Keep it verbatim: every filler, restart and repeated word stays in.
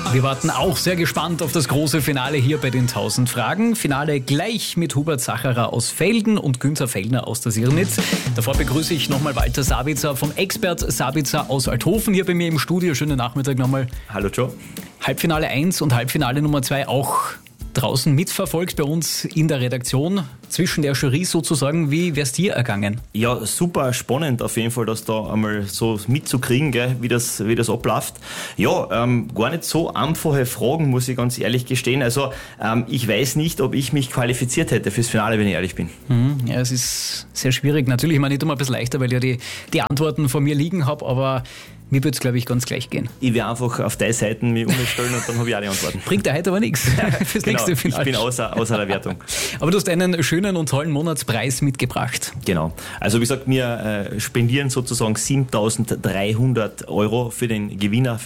Wir warten auch sehr gespannt auf das große Finale hier bei den tausend Fragen. Finale gleich mit Hubert Sacherer aus Velden und Günther Fellner aus der Sirnitz. Davor begrüße ich nochmal Walter Sabitzer vom Expert Sabitzer aus Althofen hier bei mir im Studio. Schönen Nachmittag nochmal. Hallo Joe. Halbfinale eins und Halbfinale Nummer zwei auch draußen mitverfolgt bei uns in der Redaktion, zwischen der Jury sozusagen. Wie wär's dir ergangen? Ja, super spannend auf jeden Fall, das da einmal so mitzukriegen, gell, wie das, wie das abläuft. Ja, ähm, gar nicht so einfache Fragen, muss ich ganz ehrlich gestehen. Also ähm, ich weiß nicht, ob ich mich qualifiziert hätte fürs Finale, wenn ich ehrlich bin. Mhm, ja, es ist sehr schwierig. Natürlich, ich meine, ich tue mir ein bisschen leichter, weil ich ja die, die Antworten vor mir liegen habe, aber mir würde es, glaube ich, ganz gleich gehen. Ich werde einfach auf deine Seiten mich umstellen und dann habe ich auch die Antworten. Bringt ja heute aber nichts fürs Genau, nächste Finale. ich bin außer, außer der Wertung. Aber du hast einen schönen und tollen Monatspreis mitgebracht. Genau. Also wie gesagt, wir äh, spendieren sozusagen siebentausenddreihundert Euro für den Gewinner